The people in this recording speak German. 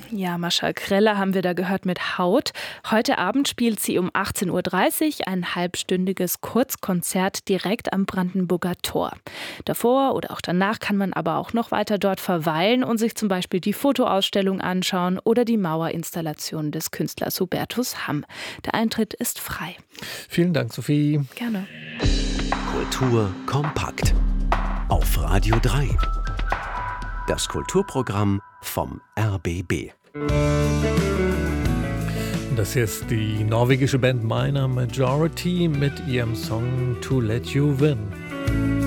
Ja, Mascha Kreller haben wir da gehört mit Haut. Heute Abend spielt sie um 18:30 Uhr ein halbstündiges Kurzkonzert direkt am Brandenburger Tor. Davor oder auch danach kann man aber auch noch weiter dort verweilen und sich zum Beispiel die Fotoausstellung anschauen oder die Mauerinstallation des Künstlers Hubertus Hamm. Der Eintritt ist frei. Vielen Dank, Sophie. Gerne. Kultur kompakt. Auf Radio 3. Das Kulturprogramm vom RBB. Das hier ist die norwegische Band Minor Majority mit ihrem Song To Let You Win.